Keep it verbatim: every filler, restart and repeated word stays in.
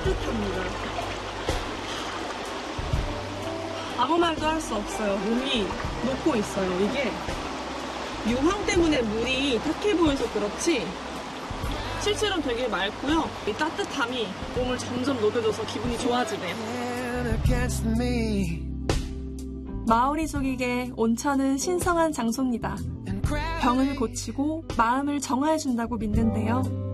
따뜻합니다. 아무 말도 할 수 없어요. 몸이 녹고 있어요. 이게 유황 때문에 물이 탁해 보여서 그렇지 실제로는 되게 맑고요. 이 따뜻함이 몸을 점점 녹여줘서 기분이 좋아지네요. 마오리族에게 온천은 신성한 장소입니다. 병을 고치고 마음을 정화해준다고 믿는데요.